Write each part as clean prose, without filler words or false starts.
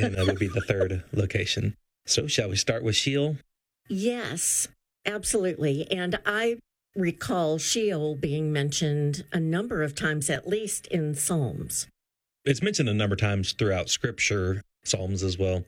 and that would be the third location. So shall we start with Sheol? Yes, absolutely. And I recall Sheol being mentioned a number of times, at least in Psalms. It's mentioned a number of times throughout Scripture, Psalms as well.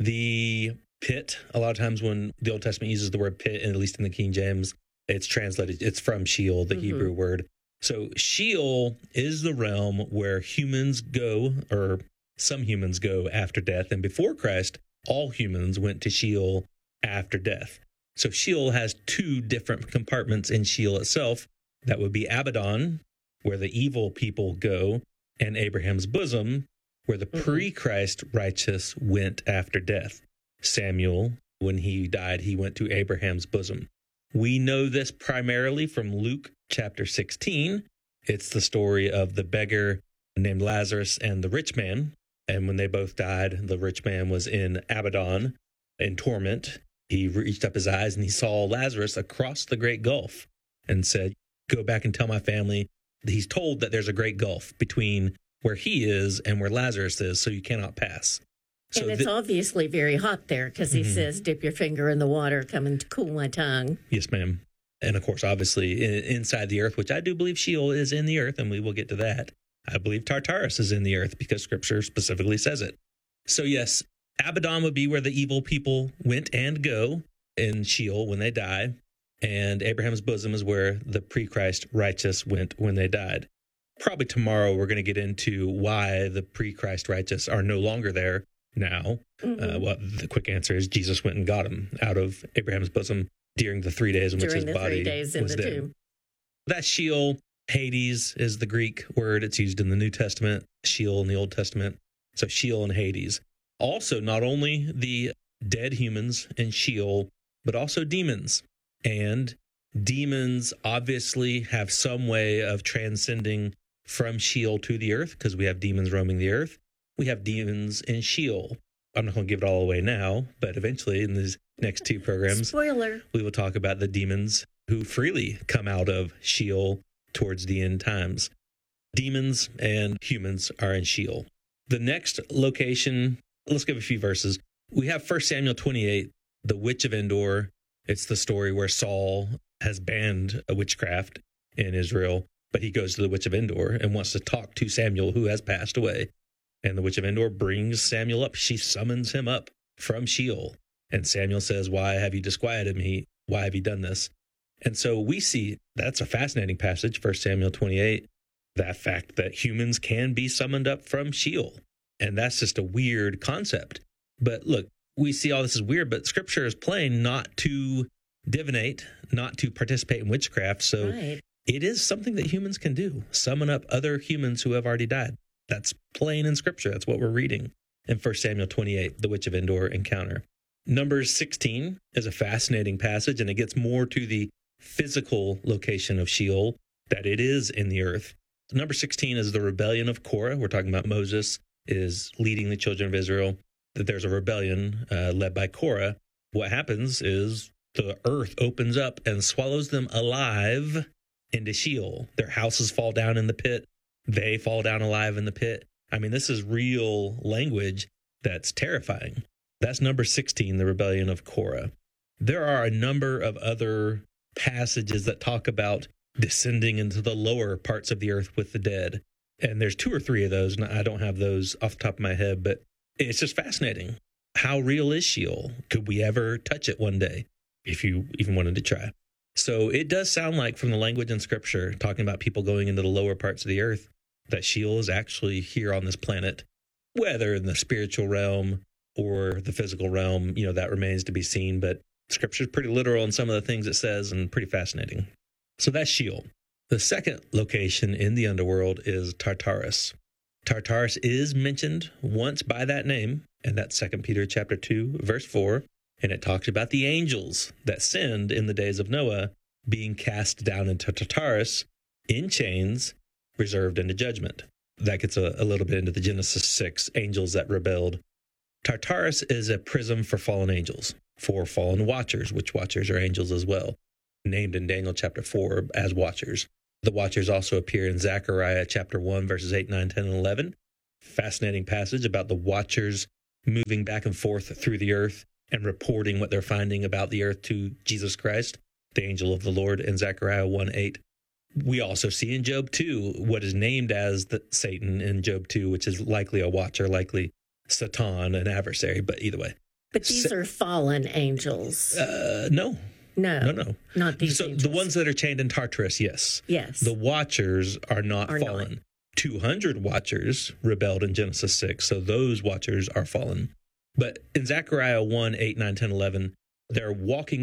The pit, a lot of times when the Old Testament uses the word pit, and at least in the King James, it's translated, it's from Sheol, the Hebrew word. So Sheol is the realm where humans go, or some humans go after death. And before Christ, all humans went to Sheol after death. So Sheol has two different compartments in Sheol itself. That would be Abaddon, where the evil people go, and Abraham's bosom, where the pre-Christ righteous went after death. Samuel, when he died, he went to Abraham's bosom. We know this primarily from Luke chapter 16. It's the story of the beggar named Lazarus and the rich man. And when they both died, the rich man was in Abaddon in torment. He reached up his eyes and he saw Lazarus across the great gulf and said, "Go back and tell my family." He's told that there's a great gulf between where he is and where Lazarus is, so you cannot pass. So and it's obviously very hot there because he says, "Dip your finger in the water, come and cool my tongue." Yes, ma'am. And of course, obviously, inside the earth, which I do believe Sheol is in the earth, and we will get to that. I believe Tartarus is in the earth because Scripture specifically says it. So yes, Abaddon would be where the evil people went and go in Sheol when they die. And Abraham's bosom is where the pre-Christ righteous went when they died. Probably tomorrow we're going to get into why the pre-Christ righteous are no longer there now. Well, the quick answer is Jesus went and got him out of Abraham's bosom during the 3 days in which his body was dead. Tomb. That's Sheol. Hades is the Greek word. It's used in the New Testament, Sheol in the Old Testament. So Sheol and Hades. Also, not only the dead humans in Sheol, but also demons. And demons obviously have some way of transcending from Sheol to the earth because we have demons roaming the earth. We have demons in Sheol. I'm not going to give it all away now, but eventually in these next two programs, spoiler, we will talk about the demons who freely come out of Sheol towards the end times. Demons and humans are in Sheol. The next location, let's give a few verses. We have 1 Samuel 28, the Witch of Endor. It's the story where Saul has banned a witchcraft in Israel, but he goes to the Witch of Endor and wants to talk to Samuel, who has passed away. And the Witch of Endor brings Samuel up. She summons him up from Sheol. And Samuel says, "Why have you disquieted me? Why have you done this?" And so we see that's a fascinating passage, 1 Samuel 28, that fact that humans can be summoned up from Sheol. And that's just a weird concept. But look, we see all this is weird, but Scripture is plain not to divinate, not to participate in witchcraft. So It is something that humans can do, summon up other humans who have already died. That's plain in Scripture. That's what we're reading in 1 Samuel 28, the Witch of Endor encounter. Numbers 16 is a fascinating passage, and it gets more to the physical location of Sheol, that it is in the earth. Number 16 is the rebellion of Korah. We're talking about Moses is leading the children of Israel, that there's a rebellion led by Korah. What happens is the earth opens up and swallows them alive into Sheol. Their houses fall down in the pit. They fall down alive in the pit. I mean, this is real language that's terrifying. That's number 16, the rebellion of Korah. There are a number of other passages that talk about descending into the lower parts of the earth with the dead. And there's 2 or 3 of those, and I don't have those off the top of my head, but it's just fascinating. How real is Sheol? Could we ever touch it one day, if you even wanted to try? So it does sound like, from the language in Scripture, talking about people going into the lower parts of the earth, that Sheol is actually here on this planet. Whether in the spiritual realm or the physical realm, that remains to be seen. But Scripture is pretty literal in some of the things it says, and pretty fascinating. So that's Sheol. The second location in the underworld is Tartarus. Tartarus is mentioned once by that name, and that's 2 Peter chapter 2, verse 4. And it talks about the angels that sinned in the days of Noah being cast down into Tartarus in chains, reserved into judgment. That gets a little bit into the Genesis 6 angels that rebelled. Tartarus is a prison for fallen angels, for fallen watchers, which watchers are angels as well, named in Daniel chapter 4 as watchers. The watchers also appear in Zechariah chapter 1, verses 8, 9, 10, and 11. Fascinating passage about the watchers moving back and forth through the earth and reporting what they're finding about the earth to Jesus Christ, the angel of the Lord, in Zechariah 1:8. We also see in Job 2 what is named as Satan in Job 2, which is likely a watcher, likely Satan, an adversary, but either way. But these are fallen angels. No. No. Not these angels. The ones that are chained in Tartarus, yes. Yes. The watchers are not fallen. Not. 200 watchers rebelled in Genesis 6, so those watchers are fallen. But in Zechariah 1:8, 9, 10, 11, they're walking